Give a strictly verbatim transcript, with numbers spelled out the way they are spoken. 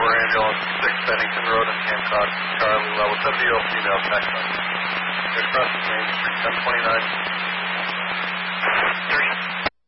for ambulance, six Bennington Road in Hancock, Charlie, level seventy year old female, Texas. You're across the Main Street, ten twenty-nine. thirty.